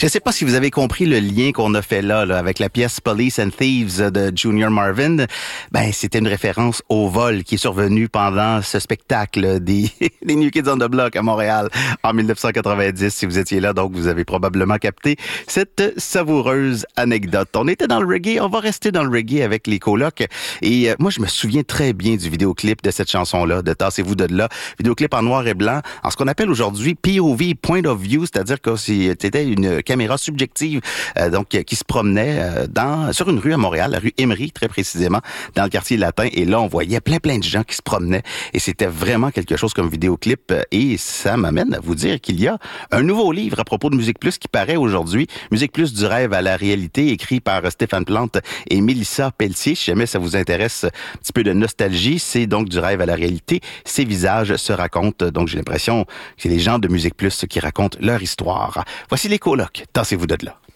Je ne sais pas si vous avez compris le lien qu'on a fait là avec la pièce Police and Thieves de Junior Marvin. Ben, c'était une référence au vol qui est survenu pendant ce spectacle des New Kids on the Block à Montréal en 1990. Si vous étiez là, donc vous avez probablement capté cette savoureuse anecdote. On était dans le reggae, on va rester dans le reggae avec les colocs. Et moi, je me souviens très bien du vidéoclip de cette chanson-là, de Tassez-vous de là. Vidéoclip en noir et blanc, en ce qu'on appelle aujourd'hui POV, Point of View, c'est-à-dire que c'était une caméra subjective donc qui se promenait sur une rue à Montréal, la rue Emery très précisément, dans le quartier latin, et là on voyait plein de gens qui se promenaient et c'était vraiment quelque chose comme vidéoclip. Et ça m'amène à vous dire qu'il y a un nouveau livre à propos de Musique Plus qui paraît aujourd'hui, Musique Plus du rêve à la réalité, écrit par Stéphane Plante et Mélissa Pelletier. Si jamais ça vous intéresse, un petit peu de nostalgie, c'est donc du rêve à la réalité. Ces visages se racontent, donc j'ai l'impression que c'est les gens de Musique Plus qui racontent leur histoire. Voici les colocs. Tassez-vous de là.